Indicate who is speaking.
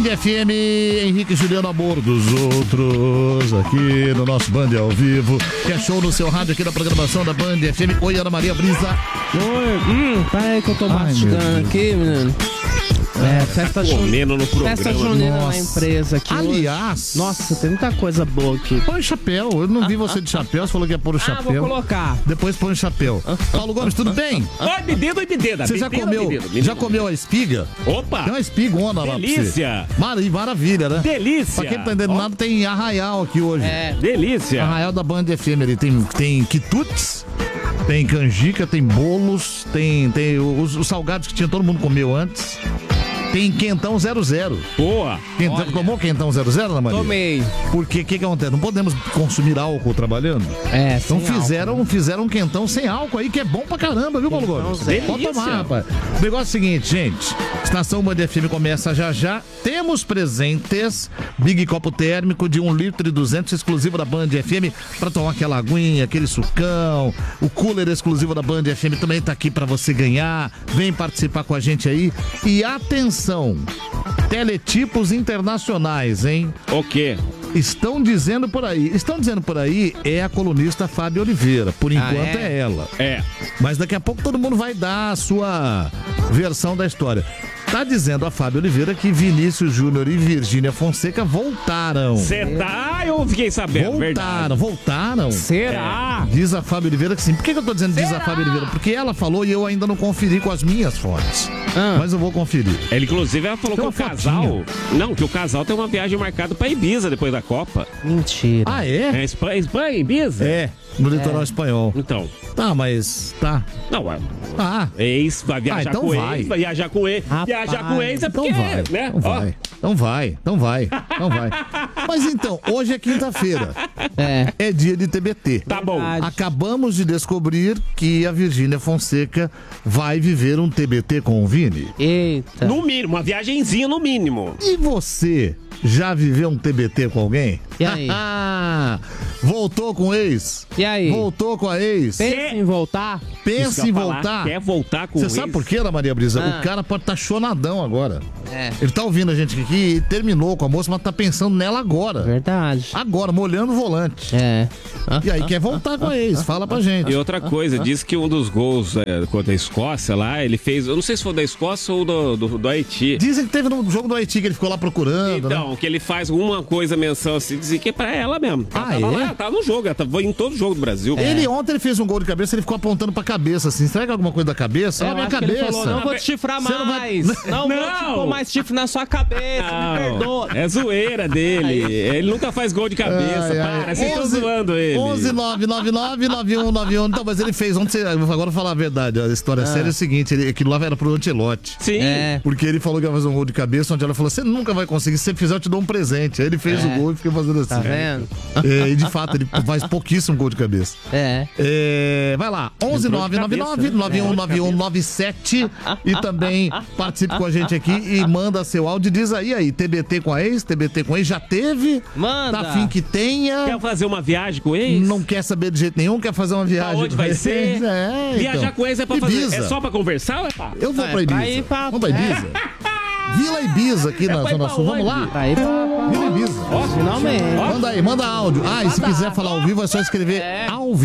Speaker 1: FM, Henrique e Juliano, amor dos outros, aqui no nosso Band ao vivo, que é show no seu rádio aqui na programação da Band FM. Oi, Ana Maria Brisa.
Speaker 2: Oi, peraí que eu tô mastigando aqui, menino. Festa junina na empresa aqui.
Speaker 1: Aliás,
Speaker 2: hoje. Nossa, tem muita coisa boa aqui.
Speaker 1: Põe chapéu, eu não vi você de chapéu, você falou que ia pôr o chapéu.
Speaker 2: Vou colocar.
Speaker 1: Depois põe o chapéu. Paulo Gomes, tudo bem?
Speaker 3: Oi, bebida.
Speaker 1: Você já comeu a espiga?
Speaker 3: Opa!
Speaker 1: Tem uma espigona lá pra você.
Speaker 3: Delícia!
Speaker 1: Maravilha, né?
Speaker 3: Delícia!
Speaker 1: Pra quem não tá entendendo nada, tem arraial aqui hoje.
Speaker 3: Delícia!
Speaker 1: Arraial da Band FM, ele tem quitutes, tem canjica, tem bolos, tem os salgados que tinha, todo mundo comeu antes. Tem quentão 00.
Speaker 3: Boa!
Speaker 1: Tomou quentão 00, Ana Maria?
Speaker 2: Tomei.
Speaker 1: Porque o que acontece? Não podemos consumir álcool trabalhando? Então fizeram um quentão sem álcool aí, que é bom pra caramba, viu, Paulo Gomes? Pode tomar, rapaz. O negócio é o seguinte, gente. Estação Band FM começa já. Temos presentes. Big copo térmico de 1,2 litro, exclusivo da Band FM, pra tomar aquela aguinha, aquele sucão. O cooler exclusivo da Band FM também tá aqui pra você ganhar. Vem participar com a gente aí. E atenção, teletipos internacionais, hein?
Speaker 3: O quê?
Speaker 1: Estão dizendo por aí, é a colunista Fábio Oliveira. Por enquanto é ela. Mas daqui a pouco todo mundo vai dar a sua versão da história. Tá dizendo a Fábio Oliveira que Vinícius Júnior e Virgínia Fonseca voltaram.
Speaker 3: Você tá? Eu fiquei sabendo,
Speaker 1: Voltaram.
Speaker 2: Será?
Speaker 1: Diz a Fábio Oliveira que sim. Por que eu tô dizendo diz a Fábio Oliveira? Porque ela falou e eu ainda não conferi com as minhas fontes. Mas eu vou conferir.
Speaker 3: Ela, inclusive, ela falou que o casal... Não, que o casal tem uma viagem marcada pra Ibiza depois da Copa.
Speaker 2: Mentira.
Speaker 1: Ah, é?
Speaker 3: É Espanha, Ibiza?
Speaker 1: É, no litoral espanhol.
Speaker 3: Então...
Speaker 1: Tá, mas... Tá.
Speaker 3: Não, ex, vai viajar
Speaker 1: então
Speaker 3: com
Speaker 1: vai.
Speaker 3: ex, vai viajar com ex.
Speaker 2: Rapaz,
Speaker 3: viajar com ex é porque, né?
Speaker 1: Então vai. Mas então, hoje é quinta-feira. É dia de TBT.
Speaker 3: Tá bom.
Speaker 1: Acabamos de descobrir que a Virgínia Fonseca vai viver um TBT com o Vini.
Speaker 2: Eita.
Speaker 3: No mínimo, uma viagenzinha no mínimo.
Speaker 1: E você já viveu um TBT com alguém?
Speaker 2: E aí?
Speaker 1: Voltou com o ex?
Speaker 2: E aí?
Speaker 1: Voltou com a ex?
Speaker 2: Pensa em voltar?
Speaker 1: Pensa em voltar?
Speaker 3: Quer voltar com o ex?
Speaker 1: Você sabe por quê, Ana Maria Brisa? O cara pode estar chonadão agora. Ele tá ouvindo a gente aqui e terminou com a moça, mas tá pensando nela agora.
Speaker 2: Verdade.
Speaker 1: Agora, molhando o volante. E aí quer voltar com a ex, fala pra gente.
Speaker 3: E outra coisa, diz que um dos gols contra a Escócia lá, ele fez, eu não sei se foi da Escócia ou do Haiti.
Speaker 1: Dizem que teve no jogo do Haiti que ele ficou lá procurando,
Speaker 3: então, que ele faz alguma coisa, menção assim, dizia que é pra ela mesmo. Ela tava lá, tava no jogo, ela tava em todo jogo do Brasil.
Speaker 1: Ontem ele fez um gol de cabeça, ele ficou apontando pra cabeça, assim, será que é alguma coisa da cabeça? Olha a minha cabeça.
Speaker 2: Ele falou, não vou te chifrar mais. Não vou te pôr mais chifre na sua cabeça, me perdoa.
Speaker 3: É zoeira dele. Ele nunca faz gol de cabeça, vocês estão zoando ele.
Speaker 1: 11-999-9191. Então, mas ele fez ontem, agora eu vou falar a verdade, a história séria é o seguinte, aquilo lá era pro Ancelotti.
Speaker 3: Sim.
Speaker 1: Porque ele falou que ia fazer um gol de cabeça, onde ela falou, você nunca vai conseguir, se você fizer eu te dou um presente. Aí ele fez o gol e fica fazendo assim.
Speaker 2: Tá vendo?
Speaker 1: E de fato, ele faz pouquíssimo gol de cabeça. Vai lá, 11-999-919197 e também participe com a gente aqui e manda seu áudio e diz aí, TBT com a ex, TBT com ex, já teve?
Speaker 2: Manda!
Speaker 1: Tá afim que tenha?
Speaker 3: Quer fazer uma viagem com ex?
Speaker 1: Não quer saber de jeito nenhum, quer fazer uma viagem.
Speaker 3: Onde vai ser? Viajar com ex é pra fazer,
Speaker 1: Ibiza.
Speaker 3: é só pra conversar?
Speaker 1: Eu vou pra Ibiza. Vamos pra Ibiza? Vila Ibiza aqui na Zona Sul, vamos lá? Vila Ibiza.
Speaker 2: Finalmente.
Speaker 1: Manda aí, manda áudio. E se quiser falar ao vivo é só escrever ao vivo.